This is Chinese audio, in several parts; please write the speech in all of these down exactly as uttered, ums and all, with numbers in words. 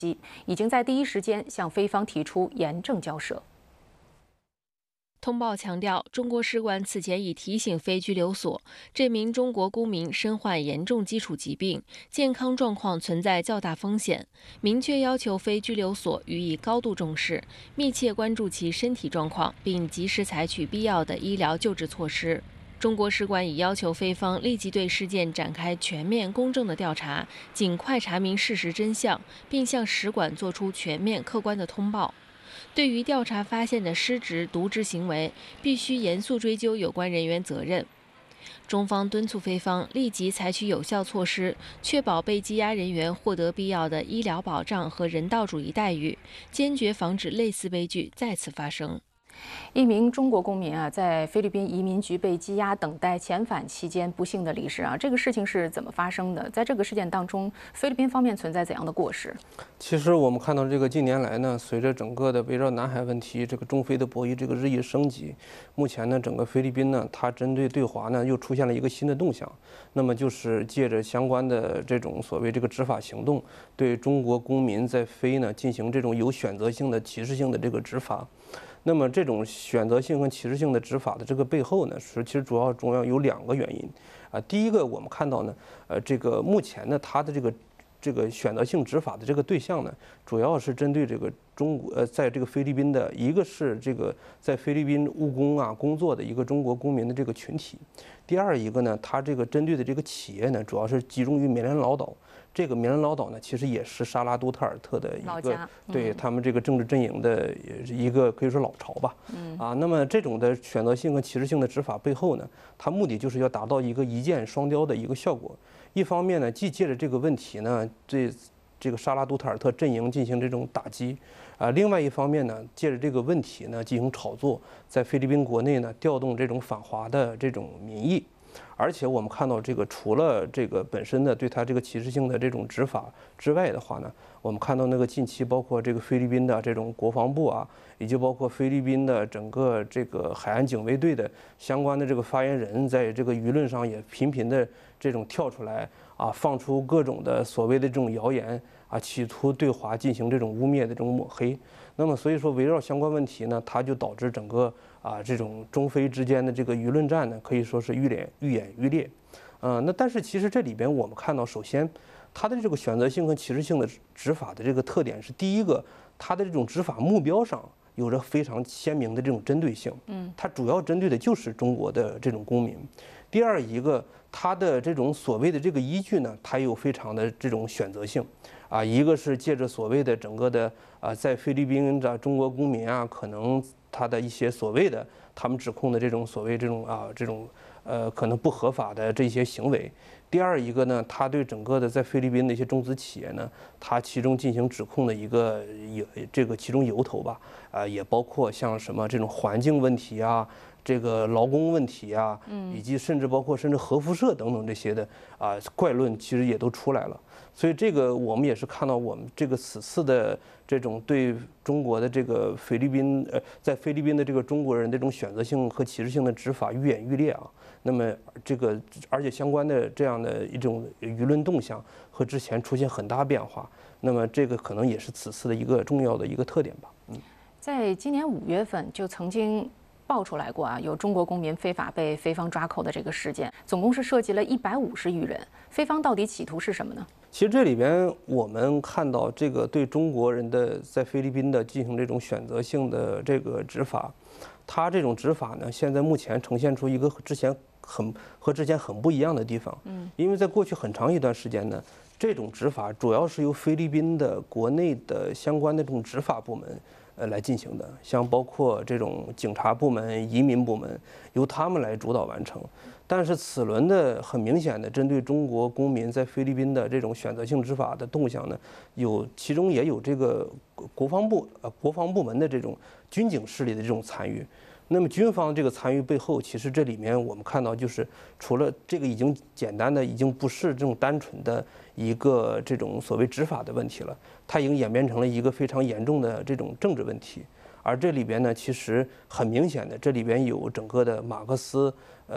已经在第一时间向菲方提出严正交涉。 通报强调，中国使馆此前已提醒非拘留所，这名中国公民身患严重基础疾病，健康状况存在较大风险，明确要求非拘留所予以高度重视，密切关注其身体状况，并及时采取必要的医疗救治措施。中国使馆已要求菲方立即对事件展开全面公正的调查，尽快查明事实真相，并向使馆作出全面客观的通报。对于调查发现的失职、渎职行为，必须严肃追究有关人员责任。中方敦促菲方立即采取有效措施，确保被羁押人员获得必要的医疗保障和人道主义待遇，坚决防止类似悲剧再次发生。 一名中国公民啊，在菲律宾移民局被羁押等待遣返期间不幸的离世啊，这个事情是怎么发生的？在这个事件当中，菲律宾方面存在怎样的过失？ 其实我们看到，这个近年来呢，随着整个的围绕南海问题，这个中菲的博弈这个日益升级，目前呢，整个菲律宾呢，它针对对华呢又出现了一个新的动向，那么就是借着相关的这种所谓这个执法行动，对中国公民在菲呢进行这种有选择性的歧视性的这个执法。那么这种选择性和歧视性的执法的这个背后呢，是其实主要主要有两个原因啊。第一个，我们看到呢，呃，这个目前呢，它的这个这个选择性执法的这个对象呢，主要是针对这个中国呃，在这个菲律宾的一个是这个在菲律宾务工啊工作的一个中国公民的这个群体。第二一个呢，它这个针对的这个企业呢，主要是集中于缅甸老岛。这个缅甸老岛呢，其实也是沙拉杜特尔特的一个对他们这个政治阵营的一个可以说老巢吧。嗯啊，那么这种的选择性和歧视性的执法背后呢，它目的就是要达到一个一箭双雕的一个效果。一方面呢，既借着这个问题呢，对这个沙拉杜特尔特阵营进行这种打击，啊，另外一方面呢，借着这个问题呢进行炒作，在菲律宾国内呢调动这种反华的这种民意。而且我们看到，这个除了这个本身的对他这个歧视性的这种执法之外的话呢，我们看到那个近期包括这个菲律宾的这种国防部啊，以及包括菲律宾的整个这个海岸警卫队的相关的这个发言人，在这个舆论上也频频的这种跳出来啊，放出各种的所谓的这种谣言啊，企图对华进行这种污蔑的这种抹黑。那么所以说，围绕相关问题呢，它就导致整个啊这种中菲之间的这个舆论战呢，可以说是愈演愈演愈烈。呃，那但是其实这里边我们看到，首先它的这个选择性和歧视性的执法的这个特点是，第一个，它的这种执法目标上有着非常鲜明的这种针对性，嗯，它主要针对的就是中国的这种公民。第二一个，它的这种所谓的这个依据呢，它有非常的这种选择性。啊，一个是借着所谓的整个的啊，在菲律宾的中国公民啊，可能他的一些所谓的他们指控的这种所谓这种啊这种呃可能不合法的这些行为。第二一个呢，他对整个的在菲律宾的一些中资企业呢，他其中进行指控的一个有这个其中由头吧，啊，也包括像什么这种环境问题啊。这个劳工问题啊，以及甚至包括甚至核辐射等等这些的啊怪论，其实也都出来了。所以这个我们也是看到，我们这个此次的这种对中国的这个菲律宾呃，在菲律宾的这个中国人这种选择性和歧视性的执法愈演愈烈啊。那么这个而且相关的这样的一种舆论动向和之前出现很大变化，那么这个可能也是此次的一个重要的一个特点吧。嗯， 在今年五月份就曾经爆出来过啊，有中国公民非法被菲方抓扣的这个事件，总共是涉及了一百五十余人。菲方到底企图是什么呢？ 其实这里边我们看到，这个对中国人的在菲律宾的进行这种选择性的这个执法，它这种执法呢，现在目前呈现出一个之前很和之前很不一样的地方。嗯，因为在过去很长一段时间呢，这种执法主要是由菲律宾的国内的相关的这种执法部门。呃，来进行的，像包括这种警察部门、移民部门，由他们来主导完成。但是此轮的很明显的针对中国公民在菲律宾的这种选择性执法的动向呢，有其中也有这个国防部呃国防部门的这种军警势力的这种参与。那么军方这个参与背后，其实这里面我们看到，就是除了这个已经简单的，已经不是这种单纯的一个这种所谓执法的问题了，它已经演变成了一个非常严重的这种政治问题。而这里边呢，其实很明显的，这里边有整个的马克思呃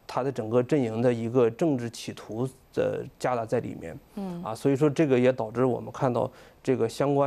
他的整个阵营的一个政治企图的夹杂在里面。嗯啊，所以说这个也导致我们看到这个相关。